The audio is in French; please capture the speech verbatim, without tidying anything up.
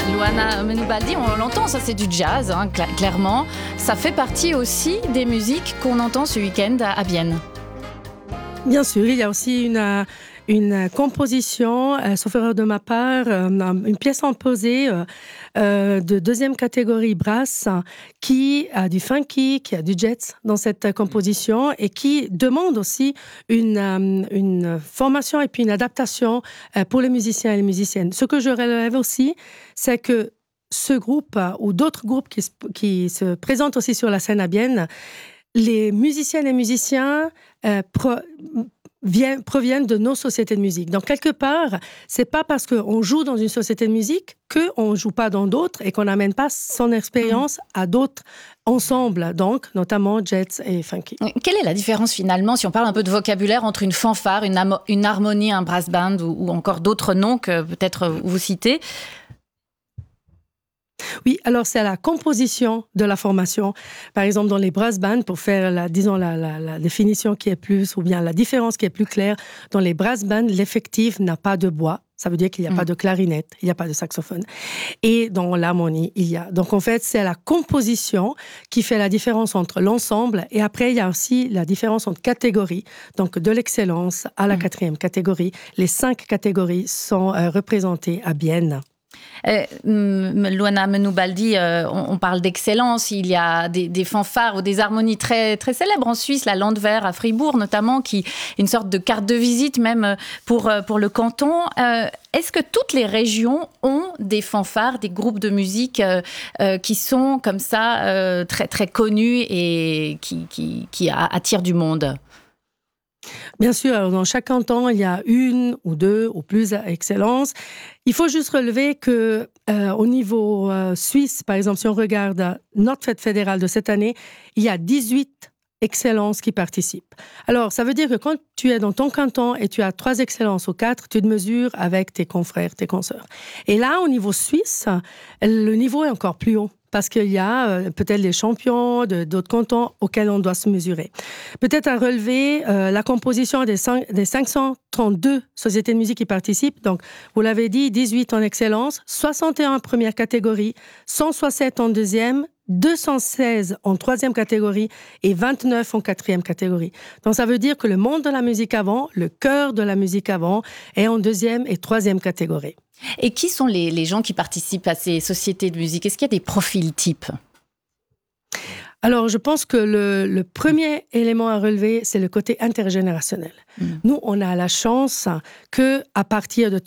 Luana Menoubaldi, on l'entend, ça c'est du jazz, hein, cl- clairement. Ça fait partie aussi des musiques qu'on entend ce week-end à, à Bienne. Bien sûr, il y a aussi une, une composition, euh, sauf erreur de ma part, euh, une pièce imposée euh, euh, de deuxième catégorie brass qui a du funky, qui a du jazz dans cette composition et qui demande aussi une, euh, une formation et puis une adaptation euh, pour les musiciens et les musiciennes. Ce que je relève aussi, c'est que ce groupe euh, ou d'autres groupes qui, qui se présentent aussi sur la scène à Bienne, les musiciennes et musiciens euh, pro, viennent, proviennent de nos sociétés de musique. Donc, quelque part, c'est pas parce qu'on joue dans une société de musique qu'on ne joue pas dans d'autres et qu'on n'amène pas son expérience mmh. à d'autres ensembles, donc notamment jazz et funky. Quelle est la différence finalement, si on parle un peu de vocabulaire, entre une fanfare, une, amo- une harmonie, un brass band ou, ou encore d'autres noms que peut-être vous citez ? Oui, alors c'est à la composition de la formation. Par exemple, dans les brass bands, pour faire la, disons, la, la, la définition qui est plus, ou bien la différence qui est plus claire, dans les brass bands, l'effectif n'a pas de bois. Ça veut dire qu'il n'y a mmh. pas de clarinette, il n'y a pas de saxophone. Et dans l'harmonie, il y a. Donc, en fait, c'est la composition qui fait la différence entre l'ensemble. Et après, il y a aussi la différence entre catégories. Donc, de l'excellence à la mmh. quatrième catégorie. Les cinq catégories sont euh, représentées à Bienne. Euh, Luana Menoubaldi, euh, on, on parle d'excellence. Il y a des, des fanfares ou des harmonies très, très célèbres en Suisse, la Landwehr à Fribourg notamment, qui est une sorte de carte de visite même pour, pour le canton. Euh, est-ce que toutes les régions ont des fanfares, des groupes de musique euh, euh, qui sont comme ça euh, très, très connus et qui, qui, qui attirent du monde ? Bien sûr, alors dans chaque canton, il y a une ou deux ou plus excellences. Il faut juste relever que euh, au niveau euh, suisse, par exemple, si on regarde notre fête fédérale de cette année, il y a dix-huit excellences qui participent. Alors, ça veut dire que quand tu es dans ton canton et tu as trois excellences ou quatre, tu te mesures avec tes confrères, tes consoeurs. Et là, au niveau suisse, le niveau est encore plus haut. Parce qu'il y a euh, peut-être les champions de, d'autres cantons auxquels on doit se mesurer. Peut-être à relever euh, la composition des, cinq, des cinq cent trente-deux sociétés de musique qui participent. Donc, vous l'avez dit, dix-huit en excellence, soixante et un en première catégorie, cent soixante en deuxième, deux cent seize en troisième catégorie et vingt-neuf en quatrième catégorie. Donc, ça veut dire que le monde de la musique avant, le cœur de la musique avant, est en deuxième et troisième catégorie. Et qui sont les, les gens qui participent à ces sociétés de musique ? Est-ce qu'il y a des profils types ? Alors, je pense que le, le premier élément à relever, c'est le côté intergénérationnel. Mmh. Nous, on a la chance qu'à partir de